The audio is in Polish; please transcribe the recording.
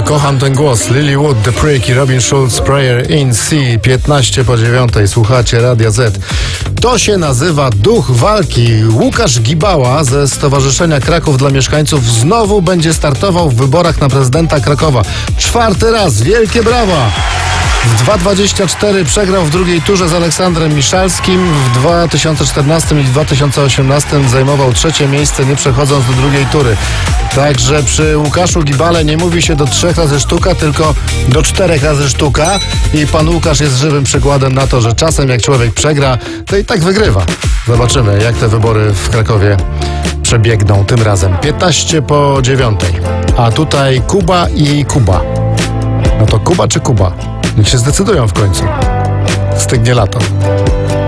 kocham ten głos. Lily Wood, The Prick i Robin Schulz, Prayer in C. 15:09. Słuchacie Radia Z. To się nazywa duch walki. Łukasz Gibała ze Stowarzyszenia Kraków dla Mieszkańców znowu będzie startował w wyborach na prezydenta Krakowa. 4. raz. Wielkie brawa! W 2024 przegrał w drugiej turze z Aleksandrem Miszalskim. W 2014 i 2018 zajmował 3. miejsce, nie przechodząc do drugiej tury. Także przy Łukaszu Gibale nie mówi się do 3 razy sztuka, tylko do 4 razy sztuka. I pan Łukasz jest żywym przykładem na to, że czasem jak człowiek przegra, to i tak wygrywa. Zobaczymy, jak te wybory w Krakowie przebiegną tym razem. 15:09. A tutaj Kuba i Kuba. No to Kuba czy Kuba? Niech się zdecydują w końcu. Stygnie lato.